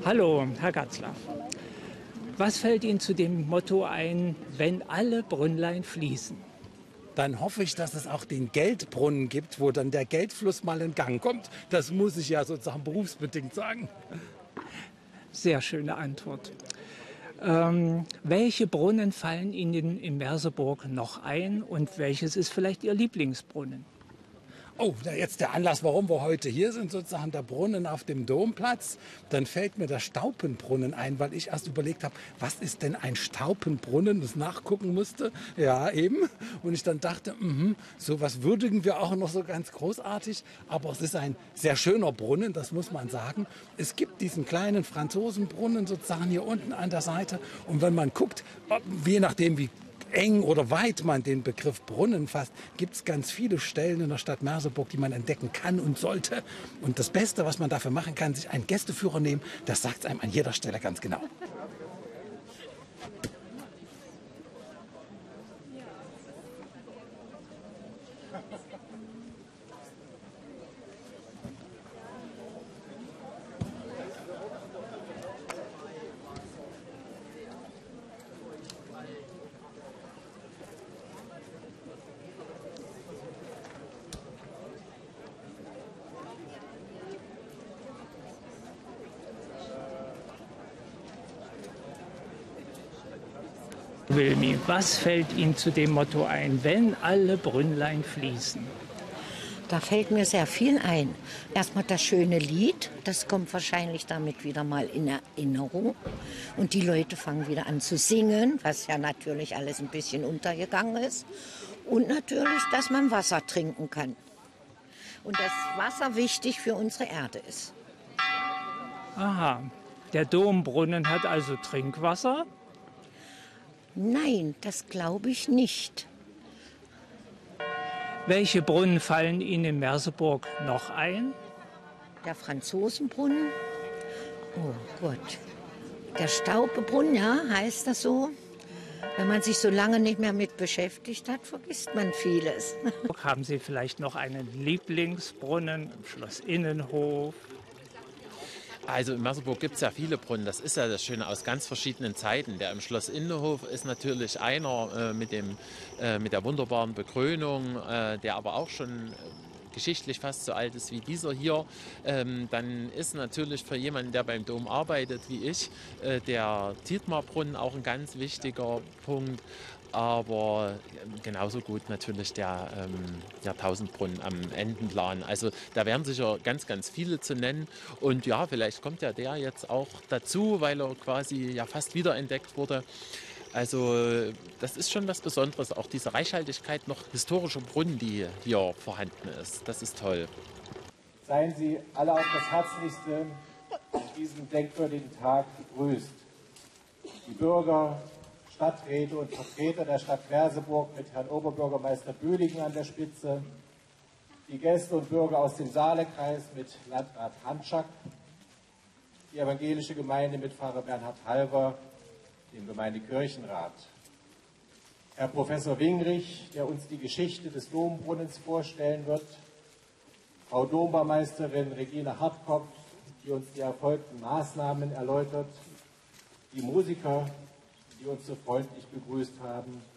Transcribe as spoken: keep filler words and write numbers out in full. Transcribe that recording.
Hallo, Herr Gatzlaff. Was fällt Ihnen zu dem Motto ein, wenn alle Brünnlein fließen? Dann hoffe ich, dass es auch den Geldbrunnen gibt, wo dann der Geldfluss mal in Gang kommt. Das muss ich ja sozusagen berufsbedingt sagen. Sehr schöne Antwort. Ähm, welche Brunnen fallen Ihnen in Merseburg noch ein und welches ist vielleicht Ihr Lieblingsbrunnen? Oh, jetzt der Anlass, warum wir heute hier sind, sozusagen der Brunnen auf dem Domplatz. Dann fällt mir der Staupenbrunnen ein, weil ich erst überlegt habe, was ist denn ein Staupenbrunnen, das nachgucken musste. Ja, eben. Und ich dann dachte, mh, sowas würdigen wir auch noch so ganz großartig. Aber es ist ein sehr schöner Brunnen, das muss man sagen. Es gibt diesen kleinen Franzosenbrunnen sozusagen hier unten an der Seite. Und wenn man guckt, je nachdem wie eng oder weit man den Begriff Brunnen fasst, gibt es ganz viele Stellen in der Stadt Merseburg, die man entdecken kann und sollte. Und das Beste, was man dafür machen kann, sich einen Gästeführer nehmen, das sagt es einem an jeder Stelle ganz genau. Wilmi, was fällt Ihnen zu dem Motto ein, wenn alle Brünnlein fließen? Da fällt mir sehr viel ein. Erstmal das schöne Lied, das kommt wahrscheinlich damit wieder mal in Erinnerung. Und die Leute fangen wieder an zu singen, was ja natürlich alles ein bisschen untergegangen ist. Und natürlich, dass man Wasser trinken kann. Und dass Wasser wichtig für unsere Erde ist. Aha, der Dombrunnen hat also Trinkwasser? Nein, das glaube ich nicht. Welche Brunnen fallen Ihnen in Merseburg noch ein? Der Franzosenbrunnen. Oh Gott. Der Staupebrunnen, ja, heißt das so? Wenn man sich so lange nicht mehr mit beschäftigt hat, vergisst man vieles. Haben Sie vielleicht noch einen Lieblingsbrunnen im Schloss Innenhof? Also in Merseburg gibt es ja viele Brunnen, das ist ja das Schöne aus ganz verschiedenen Zeiten. Der im Schloss Innenhof ist natürlich einer äh, mit, dem, äh, mit der wunderbaren Bekrönung, äh, der aber auch schon äh, geschichtlich fast so alt ist wie dieser hier. Ähm, dann ist natürlich für jemanden, der beim Dom arbeitet wie ich, äh, der Tietmar-Brunnen auch ein ganz wichtiger Punkt. Aber genauso gut natürlich der ähm, Jahrtausendbrunnen am Endenplan. Also da wären sicher ganz, ganz viele zu nennen. Und ja, vielleicht kommt ja der jetzt auch dazu, weil er quasi ja fast wiederentdeckt wurde. Also das ist schon was Besonderes, auch diese Reichhaltigkeit noch historischer Brunnen, die hier vorhanden ist. Das ist toll. Seien Sie alle auf das Herzlichste an diesem denkwürdigen Tag begrüßt. Die Bürger, Stadträte und Vertreter der Stadt Merseburg mit Herrn Oberbürgermeister Bühlingen an der Spitze, die Gäste und Bürger aus dem Saalekreis mit Landrat Hanschak, die evangelische Gemeinde mit Pfarrer Bernhard Halver, dem Gemeindekirchenrat, Herr Professor Wingrich, der uns die Geschichte des Dombrunnens vorstellen wird, Frau Dombauermeisterin Regina Hartkopf, die uns die erfolgten Maßnahmen erläutert, die Musiker, die uns so freundlich begrüßt haben,